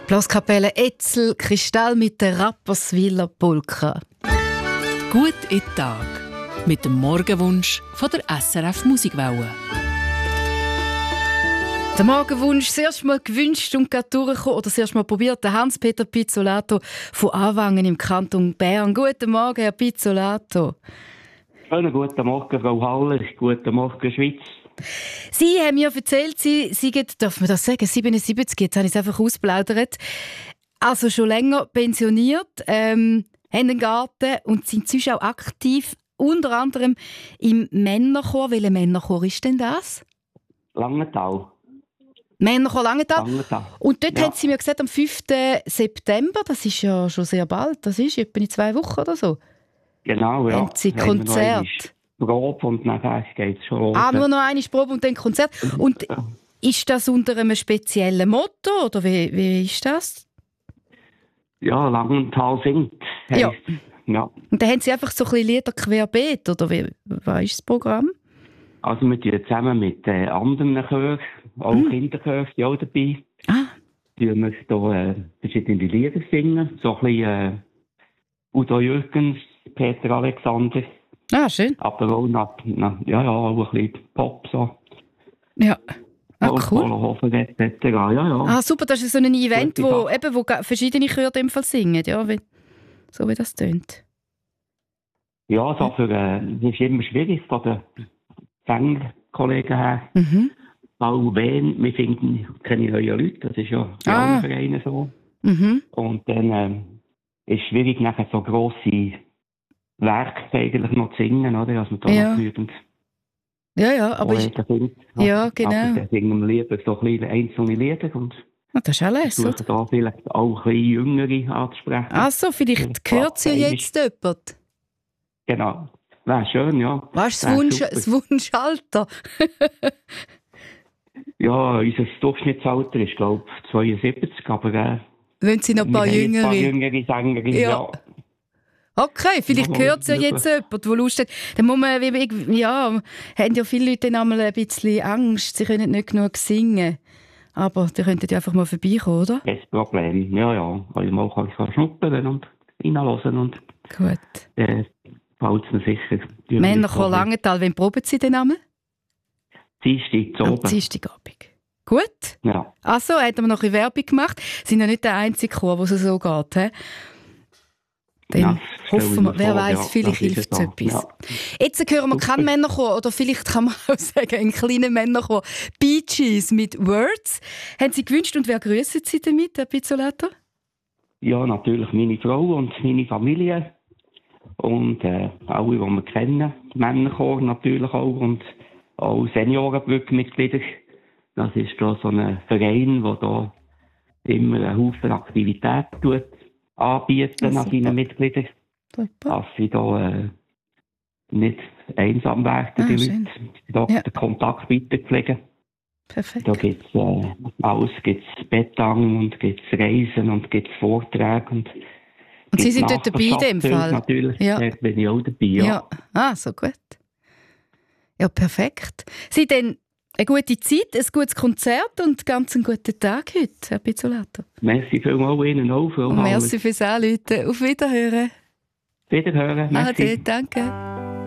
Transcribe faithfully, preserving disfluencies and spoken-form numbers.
Blaskapelle Etzel, Kristall mit der Rapperswiller Polka. Gut in den Tag mit dem Morgenwunsch von der S R F Musikwelle. Der Morgenwunsch, das erste Mal gewünscht und gerade durchgekommen oder das erste Mal probiert, der Hans-Peter Pizzolato von Awangen im Kanton Bern. Guten Morgen, Herr Pizzolato. Schönen guten Morgen, Frau Haller. Guten Morgen, Schweiz. Sie haben mir erzählt, Sie sind, darf man das sagen, siebenundsiebzig, jetzt habe ich es einfach ausplaudert, also schon länger pensioniert, ähm, haben einen Garten und sind sonst auch aktiv, unter anderem im Männerchor. Welcher Männerchor ist denn das? Langenthal. Männerchor Langenthal. Langenthal. Und dort Ja. haben Sie mir gesagt, am fünften September, das ist ja schon sehr bald, das ist etwa in zwei Wochen oder so. Genau, ja. Haben Sie Haben wir noch Konzert? einmal Probe und nachher geht es schon los. Ah, nur noch eine Probe und dann Konzert. Und ist das unter einem speziellen Motto oder wie, wie ist das? Ja, Langenthal singt. heisst Ja. es. Ja. Und dann haben Sie einfach so ein bisschen Lieder querbeet, oder wie, was ist das Programm? Also wir tun zusammen mit äh, anderen Chören, auch Mhm. Kinderchöre, die auch dabei, Ah, tun wir hier äh, verschiedene Lieder singen. So ein bisschen äh, Udo Jürgens, Peter Alexander, ah schön. aber auch nach, nach, ja, ja, auch ein bisschen Pop so. Ja. Ah, Auch cool. Polohofen et cetera. Ja, ja. Ah, super, das ist so ein Event, Gute wo, Sache. eben, wo ga- verschiedene Chöre in dem Fall singen, ja, wie, so wie das tönt. Ja, so für, äh, das ist immer schwierig von den Sängerkollegen her. Mhm. Auch wenn, wir finden keine neuen Leute, das ist ja bei Ah. allen Vereinen so. Mhm. Und dann ähm, ist es schwierig, nachher so grosse Werke eigentlich noch zu singen, oder? Dass man da Ja. noch genügend Ja, ja, aber ist, Kollegen findet. ja, genau. Aber dann singen wir lieber so kleine einzelne Lieder und ah, das ist alles, versuchen oder? da vielleicht auch ein bisschen Jüngere anzusprechen. Also, vielleicht Ja, hört sie ja einmal. jetzt jemand. Genau. Wäre schön, ja. Was ist das, Wär Wunsch, super. das Wunschalter? Ja, unser Durchschnittsalter ist, glaube ich, zweiundsiebzig, aber äh, Wollen Sie noch ein paar wir haben ein paar Jüngere? jüngere Sängerinnen, Ja. ja. Okay, vielleicht Ja, hört es ja möglich. jetzt jemand, der Lust hat. Dann muss man, wie- wie- ja, haben ja viele Leute dann einmal ein bisschen Angst, sie können nicht genug singen. Aber die könnten ja einfach mal vorbeikommen, oder? Kein Problem. Ja, ja. Kann ich mal kann ich schnuppern und reinhören und Gut. äh, fällt es mir sicher. Männerchor Langenthal, wann proben Sie denn einmal? Dienstag zu Am oben. Dienstagabend. Gut. Ja. Also, haben wir noch ein bisschen Werbung gemacht. Sie sind ja nicht der einzige Chor, wo es so geht. He? Dann Ja, stell hoffen ich wir, mir wer vor, weiss, ja, vielleicht das ist hilft es so. etwas. Ja. Jetzt hören wir Super. keinen Männerchor, oder vielleicht kann man auch sagen, einen kleinen Männerchor. Bee Gees mit Words. Haben Sie gewünscht und wer grüßen Sie damit, Herr Pizzolato? Ja, natürlich meine Frau und meine Familie. Und äh, alle, die wir kennen. Männerchor natürlich auch. Und auch Seniorenbrückenmitglieder. Das ist da so ein Verein, der da immer einen Haufen Aktivitäten tut, anbieten Ja, an super. seinen Mitgliedern. Super. Dass sie da äh, nicht einsam werden, Ah, die schön. Leute. Da Ja. den Kontakt weiterpflegen. Perfekt. Da gibt es äh, alles, gibt's Betang und gibt's Reisen und gibt's Vorträge und Und Sie gibt's sind dort dabei in dem Nachbarschaftshilfe Fall? Natürlich, Ja. dort bin ich auch dabei, ja. Ja. Ah, so gut. Ja, perfekt. Sie dann eine gute Zeit, ein gutes Konzert und ganz einen guten Tag heute, Herr Pizzolato. Merci vielmals Ihnen auch, Frau Und Haller. merci fürs Anrufen. Auf Wiederhören. Wiederhören, merci. Ade, danke.